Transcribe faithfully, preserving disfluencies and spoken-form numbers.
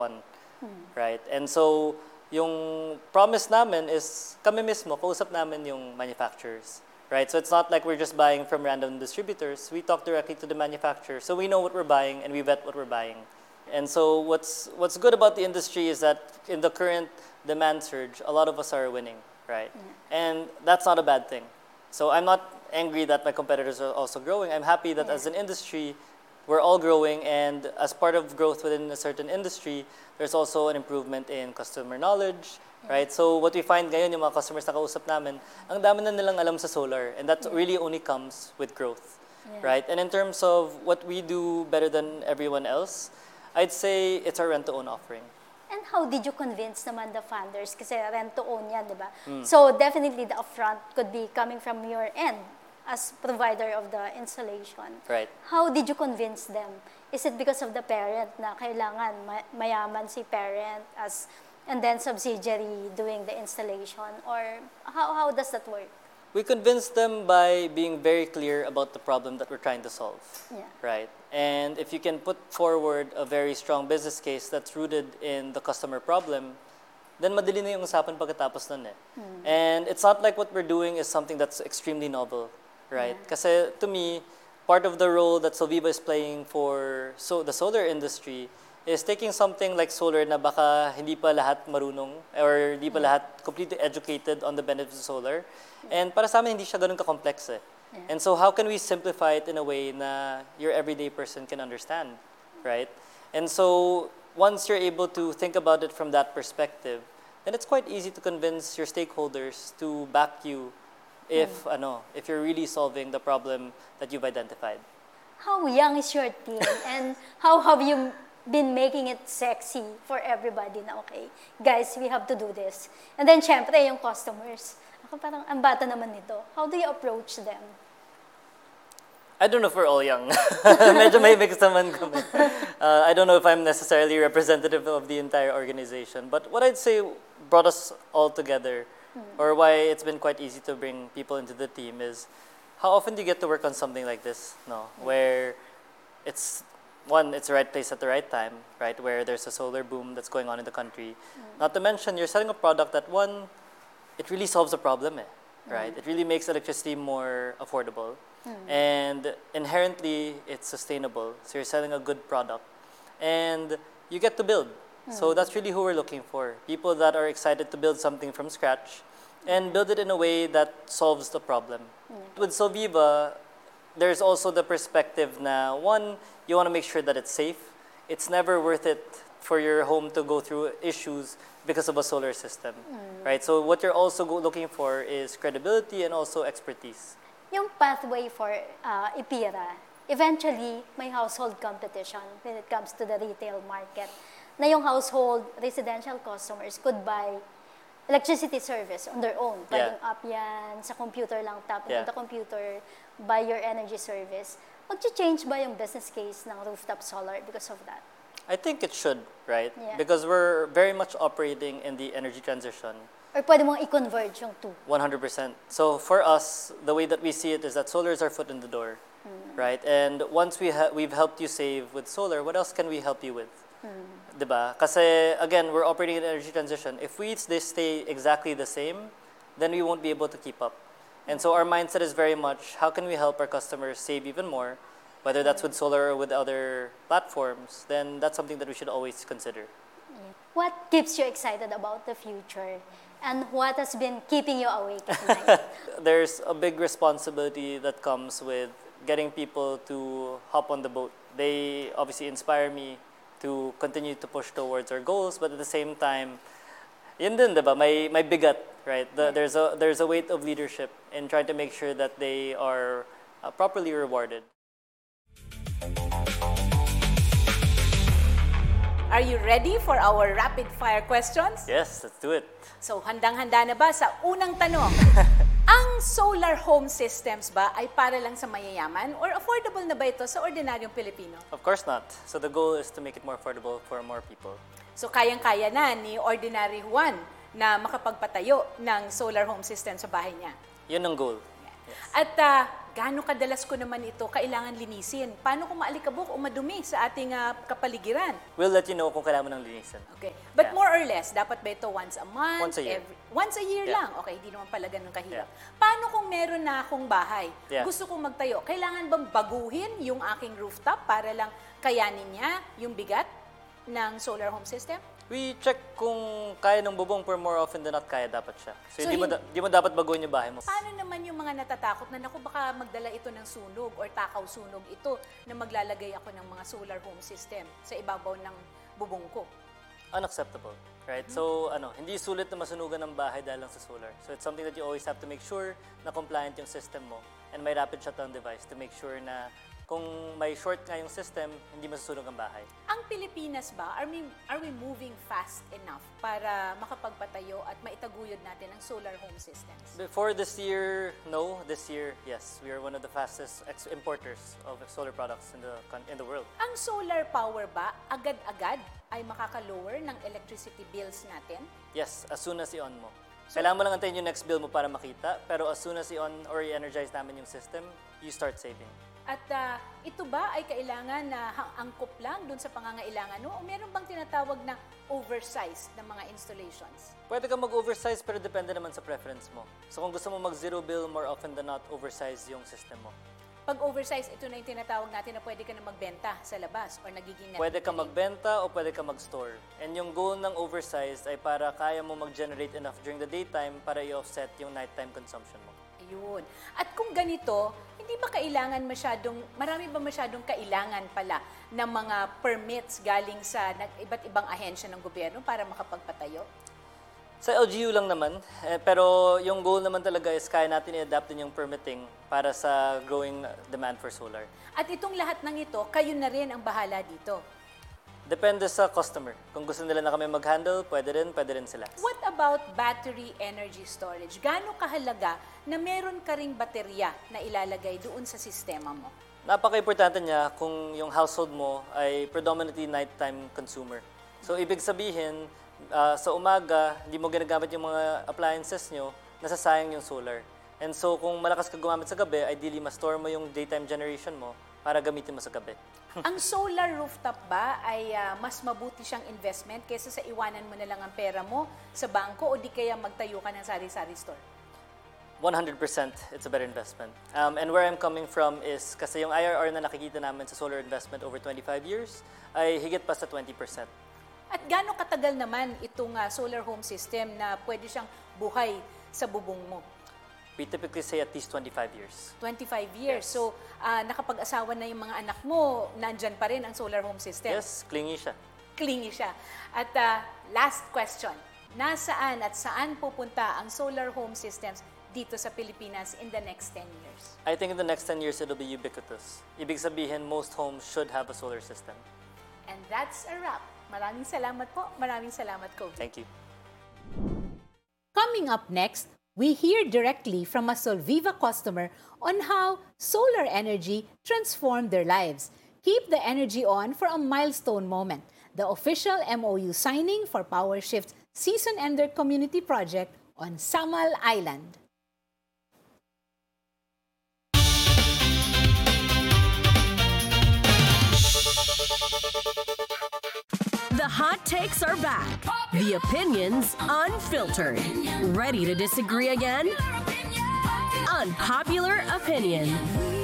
one, right? And so, yung promise namin is kami mismo, kausap namin yung manufacturers, right? So it's not like we're just buying from random distributors. We talk directly to the manufacturer, so we know what we're buying and we vet what we're buying. And so what's what's good about the industry is that in the current demand surge, a lot of us are winning, right? Yeah. And that's not a bad thing. So I'm not angry that my competitors are also growing. I'm happy that yeah. as an industry, we're all growing, and as part of growth within a certain industry, there's also an improvement in customer knowledge, yeah. right? So what we find ngayon, yung mga customers na kausap namin, ang dami na nilang alam sa solar, and that yeah. really only comes with growth, yeah. right? And in terms of what we do better than everyone else, I'd say it's our rent-to-own offering. And how did you convince naman the funders? Kasi rent-to-own yan, di ba? Mm. So definitely the upfront could be coming from your end as provider of the installation. Right. How did you convince them? Is it because of the parent na kailangan mayaman si parent as and then subsidiary doing the installation? Or how, how does that work? We convince them by being very clear about the problem that we're trying to solve, yeah. right? And if you can put forward a very strong business case that's rooted in the customer problem, then madali na yung usapan pagkatapos nun eh. Hmm. And it's not like what we're doing is something that's extremely novel, right? Yeah. Kasi to me, part of the role that Solviva is playing for so the solar industry is taking something like solar na baka hindi pa lahat marunong or hindi pa yeah. lahat completely educated on the benefits of solar. Yeah. And para sa amin, hindi siya ganun ka-complex eh. Yeah. And so how can we simplify it in a way na your everyday person can understand, right? And so once you're able to think about it from that perspective, then it's quite easy to convince your stakeholders to back you if, mm. ano, if you're really solving the problem that you've identified. How young is your team and how have you been making it sexy for everybody na, okay, guys, we have to do this. And then, syempre, yung customers. Ako parang, ang bata naman nito. How do you approach them? I don't know if we're all young. Medyo may mix naman kami. Uh, I don't know if I'm necessarily representative of the entire organization. But what I'd say brought us all together, hmm. or why it's been quite easy to bring people into the team is, how often do you get to work on something like this? No, hmm. where it's, one, it's the right place at the right time, right? Where there's a solar boom that's going on in the country. Mm. Not to mention, you're selling a product that, one, it really solves a problem, eh, right? Mm. It really makes electricity more affordable. Mm. And inherently, it's sustainable. So you're selling a good product. And you get to build. Mm. So that's really who we're looking for. People that are excited to build something from scratch and build it in a way that solves the problem. Mm. With Solviva, there's also the perspective na, one, you want to make sure that it's safe. It's never worth it for your home to go through issues because of a solar system, mm. right? So what you're also looking for is credibility and also expertise. Yung pathway for uh, IPIRA, eventually may household competition when it comes to the retail market. Na yung household residential customers could buy electricity service on their own. Pwedeng yeah. up yan, sa computer lang, tap yeah. the computer, buy your energy service. Mag-change ba yung business case ng rooftop solar because of that? I think it should, right? Yeah. Because we're very much operating in the energy transition. Or pwede mong i-converge yung two? one hundred percent. So for us, the way that we see it is that solar is our foot in the door, mm. right? And once we ha we've helped you save with solar, what else can we help you with? Mm. Diba? Kasi again, we're operating in energy transition. If we stay exactly the same, then we won't be able to keep up. And so our mindset is very much, how can we help our customers save even more? Whether that's with solar or with other platforms, then that's something that we should always consider. What keeps you excited about the future? And what has been keeping you awake at night? There's a big responsibility that comes with getting people to hop on the boat. They obviously inspire me to continue to push towards our goals, but at the same time, yun din, diba? May, may bigat, right? The, yeah. There's a there's a weight of leadership in trying to make sure that they are uh, properly rewarded. Are you ready for our rapid-fire questions? Yes, let's do it. So, handang-handa na ba sa unang tanong? Ang solar home systems ba ay para lang sa mayayaman or affordable na ba ito sa ordinaryong Pilipino? Of course not. So the goal is to make it more affordable for more people. So kayang-kaya na ni Ordinary Juan na makapagpatayo ng solar home system sa bahay niya? Yun ang goal. Yes. At uh, gaano kadalas ko naman ito kailangan linisin? Paano kung maalikabok o madumi sa ating ah, kapaligiran? We'll let you know kung kailangan mo ng linisin. Okay. But Yeah. more or less, dapat ba ito once a month? Once a year. Every, once a year Yeah. lang? Okay, hindi naman pala ganun kahirap. Yeah. Paano kung meron na akong bahay? Yeah. Gusto kong magtayo. Kailangan bang baguhin yung aking rooftop para lang kayanin niya yung bigat ng solar home system? We check kung kaya ng bubong, pero more often than not, kaya dapat siya. So, So, hindi mo, hin- da- hindi mo dapat baguhin yung bahay mo. Paano naman yung mga natatakot na, naku, baka magdala ito ng sunog or takaw sunog ito na maglalagay ako ng mga solar home system sa ibabaw ng bubong ko? Unacceptable, right? So, ano, hindi sulit na masunugan ng bahay dahil lang sa solar. So, it's something that you always have to make sure na compliant yung system mo and may rapid shutdown device to make sure na kung may short nga yung system, hindi masusunog ang bahay. Ang Pilipinas ba, are we, are we moving fast enough para makapagpatayo at maitaguyod natin ang solar home systems? Before this year, no. This year, yes. We are one of the fastest ex- importers of solar products in the con- in the world. Ang solar power ba, agad-agad ay makaka-lower ng electricity bills natin? Yes, as soon as i-on mo. Kailangan mo lang antayin yung next bill mo para makita, pero as soon as i-on or i-energize namin yung system, you start saving. At ah, ito ba ay kailangan na hang- angkop lang dun sa pangangailangan mo o meron bang tinatawag na oversize ng mga installations? Pwede ka mag-oversize pero depende naman sa preference mo. So kung gusto mo mag-zero bill, more often than not, oversize yung system mo. Pag oversize, ito na yung tinatawag natin na pwede ka na magbenta sa labas or nagiging net Pwede ka metering. magbenta o pwede ka mag-store. And yung goal ng oversize ay para kaya mo mag-generate enough during the daytime para i-offset yung nighttime consumption mo. Ayun. At kung ganito, hindi ba kailangan masyadong, marami ba masyadong kailangan pala ng mga permits galing sa nag- iba't ibang ahensya ng gobyerno para makapagpatayo? Sa L G U lang naman, eh, pero yung goal naman talaga is kaya natin i-adapt din yung permitting para sa growing demand for solar. At itong lahat ng ito, kayo na rin ang bahala dito. Depende sa customer. Kung gusto nila na kami mag-handle, pwede rin, pwede rin sila. What about battery energy storage? Gaano kahalaga na meron ka ring baterya na ilalagay doon sa sistema mo? Napaka-importante niya kung yung household mo ay predominantly nighttime consumer. So, ibig sabihin, ah, sa umaga, hindi mo ginagamit yung mga appliances nyo, nasasayang yung solar. And so, kung malakas ka gumamit sa gabi, ideally, ma-store mo yung daytime generation mo para gamitin mo sa gabi. Ang solar rooftop ba ay ah, mas mabuti siyang investment kaysa sa iwanan mo na lang ang pera mo sa bangko o di kaya magtayo ka ng sari-sari store? one hundred percent it's a better investment. Um, and where I'm coming from is, kasi yung I R R na nakikita namin sa solar investment over twenty-five years, ay higit pa sa twenty percent. At gaano katagal naman itong ah, solar home system na pwede siyang buhay sa bubong mo? We typically say at least twenty-five years. twenty-five years. Yes. So, ah, nakapag-asawa na yung mga anak mo, nandyan pa rin ang solar home system. Yes, clingy siya. Clingy siya. At ah, last question, nasaan at saan pupunta ang solar home systems dito sa Pilipinas in the next ten years? I think in the next ten years, it'll be ubiquitous. Ibig sabihin, most homes should have a solar system. And that's a wrap. Maraming salamat po. Maraming salamat, Kobe. Thank you. Coming up next, we hear directly from a Solviva customer on how solar energy transformed their lives. Keep the energy on for a milestone moment, the official M O U signing for PowerShift's Season Ender Community Project on Samal Island. The hot takes are back. The opinions unfiltered. Ready to disagree again? Unpopular opinion.